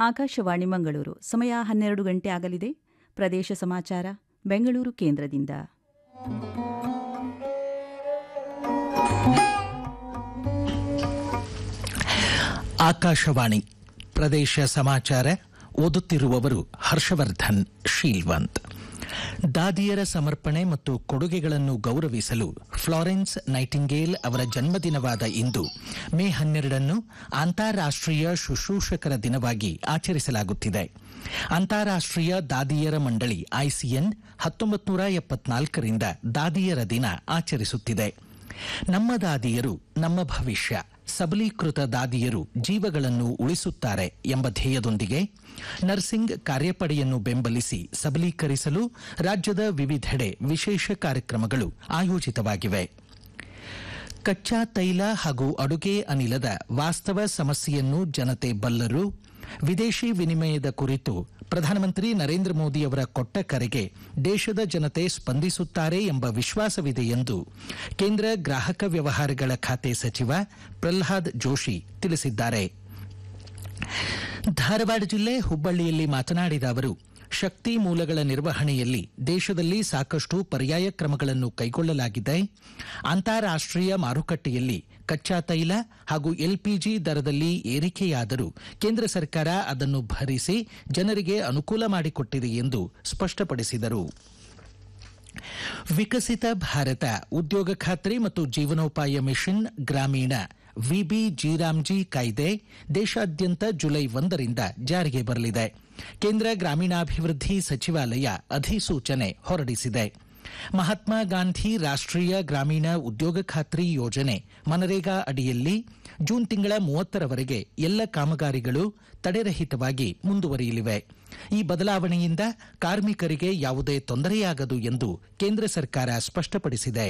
ಆಕಾಶವಾಣಿ ಮಂಗಳೂರು. ಸಮಯ 12 ಗಂಟೆ ಆಗಲಿದೆ. ಪ್ರದೇಶ ಸಮಾಚಾರ ಬೆಂಗಳೂರು ಕೇಂದ್ರದಿಂದ. ಆಕಾಶವಾಣಿ ಪ್ರದೇಶ ಸಮಾಚಾರ ಓದುತ್ತಿರುವವರು ಹರ್ಷವರ್ಧನ್ ಶೀಲ್ವಂತ್. ದಾದಿಯರ ಸಮರ್ಪಣೆ ಮತ್ತು ಕೊಡುಗೆಗಳನ್ನು ಗೌರವಿಸಲು ಫ್ಲಾರೆನ್ಸ್ ನೈಟಿಂಗೇಲ್ ಅವರ ಜನ್ಮದಿನವಾದ ಇಂದು ಮೇ 12 ಅಂತಾರಾಷ್ಟ್ರೀಯ ಶುಶ್ರೂಷಕರ ದಿನವಾಗಿ ಆಚರಿಸಲಾಗುತ್ತಿದೆ. ಅಂತಾರಾಷ್ಟ್ರೀಯ ದಾದಿಯರ ಮಂಡಳಿ ICN 1974ರಿಂದ ದಾದಿಯರ ದಿನ ಆಚರಿಸುತ್ತಿದೆ. ನಮ್ಮ ದಾದಿಯರು ನಮ್ಮ ಭವಿಷ್ಯ, ಸಬಲೀಕೃತ ದಾದಿಯರು ಜೀವಗಳನ್ನು ಉಳಿಸುತ್ತಾರೆ ಎಂಬ ಧ್ಯೇಯದೊಂದಿಗೆ ನರ್ಸಿಂಗ್ ಕಾರ್ಯಪಡೆಯನ್ನು ಬೆಂಬಲಿಸಿ ಸಬಲೀಕರಿಸಲು ರಾಜ್ಯದ ವಿವಿಧೆಡೆ ವಿಶೇಷ ಕಾರ್ಯಕ್ರಮಗಳು ಆಯೋಜಿತವಾಗಿವೆ. ಕಚ್ಚಾ ತೈಲ ಹಾಗೂ ಅಡುಗೆ ಅನಿಲದ ವಾಸ್ತವ ಸಮಸ್ಯೆಯನ್ನು ಜನತೆ ಬಲ್ಲರು. ವಿದೇಶಿ ವಿನಿಮಯದ ಕುರಿತು ಪ್ರಧಾನಮಂತ್ರಿ ನರೇಂದ್ರ ಮೋದಿ ಅವರ ಕೊಟ್ಟ ಕರೆಗೆ ದೇಶದ ಜನತೆ ಸ್ಪಂದಿಸುತ್ತಾರೆ ಎಂಬ ವಿಶ್ವಾಸವಿದೆ ಎಂದು ಕೇಂದ್ರ ಗ್ರಾಹಕ ವ್ಯವಹಾರಗಳ ಖಾತೆ ಸಚಿವ ಪ್ರಹ್ಲಾದ್ ಜೋಶಿ ತಿಳಿಸಿದ್ದಾರೆ. ಧಾರವಾಡ ಜಿಲ್ಲೆ ಹುಬ್ಬಳ್ಳಿಯಲ್ಲಿ ಮಾತನಾಡಿದ ಅವರು, ಶಕ್ತಿ ಮೂಲಗಳ ನಿರ್ವಹಣೆಯಲ್ಲಿ ದೇಶದಲ್ಲಿ ಸಾಕಷ್ಟು ಪರ್ಯಾಯ ಕ್ರಮಗಳನ್ನು ಕೈಗೊಳ್ಳಲಾಗಿದೆ. ಅಂತಾರಾಷ್ಟ್ರೀಯ ಮಾರುಕಟ್ಟೆಯಲ್ಲಿ ಕಚ್ಚಾ ತೈಲ ಹಾಗೂ LPG ದರದಲ್ಲಿ ಏರಿಕೆಯಾದರೂ ಕೇಂದ್ರ ಸರ್ಕಾರ ಅದನ್ನು ಭರಿಸಿ ಜನರಿಗೆ ಅನುಕೂಲ ಮಾಡಿಕೊಟ್ಟಿದೆ ಎಂದು ಸ್ಪಷ್ಟಪಡಿಸಿದರು. ವಿಕಸಿತ ಭಾರತ ಉದ್ಯೋಗ ಖಾತ್ರಿ ಮತ್ತು ಜೀವನೋಪಾಯ ಮಿಷನ್ ಗ್ರಾಮೀಣ VBG-ರಾಮ್ಜಿ ಕಾಯ್ದೆ ದೇಶಾದ್ಯಂತ ಜುಲೈ 1ರಿಂದ ಜಾರಿಗೆ ಬರಲಿದೆ. ಕೇಂದ್ರ ಗ್ರಾಮೀಣಾಭಿವೃದ್ಧಿ ಸಚಿವಾಲಯ ಅಧಿಸೂಚನೆ ಹೊರಡಿಸಿದೆ. ಮಹಾತ್ಮ ಗಾಂಧಿ ರಾಷ್ಟ್ರೀಯ ಗ್ರಾಮೀಣ ಉದ್ಯೋಗ ಖಾತ್ರಿ ಯೋಜನೆ ಮನರೇಗಾ ಅಡಿಯಲ್ಲಿ ಜೂನ್ ತಿಂಗಳ 30ರವರೆಗೆ ಎಲ್ಲ ಕಾಮಗಾರಿಗಳು ತಡೆರಹಿತವಾಗಿ ಮುಂದುವರಿಯಲಿವೆ. ಈ ಬದಲಾವಣೆಯಿಂದ ಕಾರ್ಮಿಕರಿಗೆ ಯಾವುದೇ ತೊಂದರೆಯಾಗದು ಎಂದು ಕೇಂದ್ರ ಸರ್ಕಾರ ಸ್ಪಷ್ಟಪಡಿಸಿದೆ.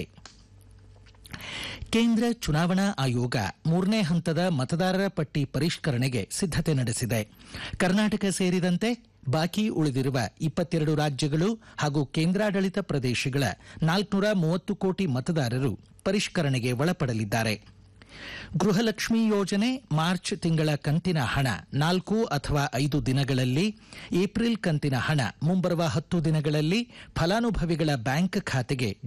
ಕೇಂದ್ರ ಚುನಾವಣಾ ಆಯೋಗ 3ನೇ ಹಂತದ ಮತದಾರರ ಪಟ್ಟಿ ಪರಿಷ್ಕರಣೆಗೆ ಸಿದ್ಧತೆ ನಡೆಸಿದೆ. ಕರ್ನಾಟಕ ಸೇರಿದಂತೆ ಬಾಕಿ ಉಳಿದಿರುವ 22 ರಾಜ್ಯಗಳು ಹಾಗೂ ಕೇಂದ್ರಾಡಳಿತ ಪ್ರದೇಶಗಳ 430 ಕೋಟಿ ಮತದಾರರು ಪರಿಷ್ಕರಣೆಗೆ ಒಳಪಡಲಿದ್ದಾರೆ. ಗೃಹಲಕ್ಷ್ಮಿ ಯೋಜನೆ ಮಾರ್ಚ್ ತಿಂಗಳ ಕಂತಿನ ಹಣ 4 ಅಥವಾ 5 ದಿನಗಳಲ್ಲಿ, ಏಪ್ರಿಲ್ ಕಂತಿನ ಹಣ ಮುಂಬರುವ 10 ದಿನಗಳಲ್ಲಿ ಫಲಾನುಭವಿಗಳ ಬ್ಯಾಂಕ್ ಖಾತೆಗೆ